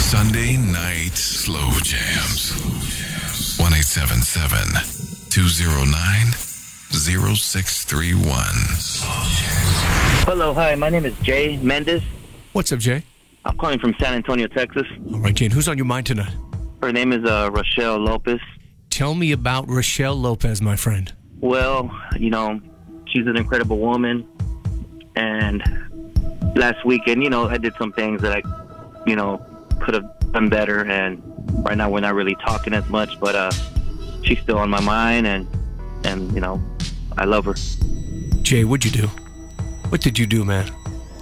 Sunday Night Slow Jams. 1-877-209-0631. Hello, hi. My name is Jay Mendez. What's up, Jay? I'm calling from San Antonio, Texas. All right, Jay. Who's on your mind tonight? Her name is Rochelle Lopez. Tell me about Rochelle Lopez, my friend. Well, she's an incredible woman. And last weekend, I did some things that I, could have done better. And right now we're not really talking as much, but she's still on my mind. And I love her. Jay, what'd you do? What did you do, man?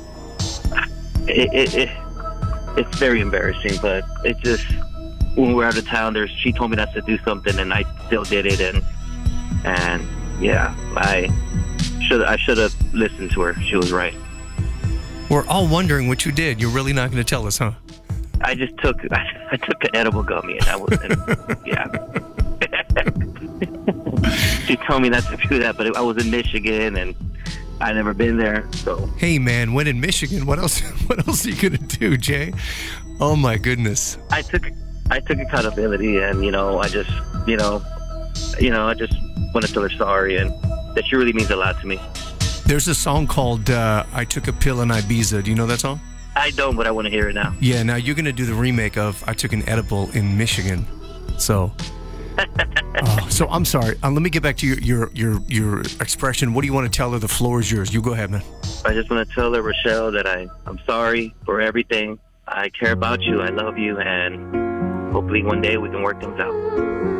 It's very embarrassing, but it's just when we're out of town, she told me not to do something, and I still did it, and yeah, I should have listened to her. She was right. We're all wondering what you did. You're really not going to tell us, huh? I took an edible gummy, and I was yeah. She told me not to do that, but I was in Michigan, and I never been there, so. Hey, man, when in Michigan, what else are you going to do, Jay? Oh, my goodness. I took accountability, and, I just want to tell her sorry, and that she really means a lot to me. There's a song called I Took a Pill in Ibiza. Do you know that song? I don't, but I want to hear it now. Yeah, now you're going to do the remake of I Took an Edible in Michigan. So... so I'm sorry. Let me get back to your expression. What do you want to tell her? The floor is yours. You go ahead, man. I just want to tell her, Rochelle, that I'm sorry for everything. I care about you. I love you, and hopefully one day we can work things out.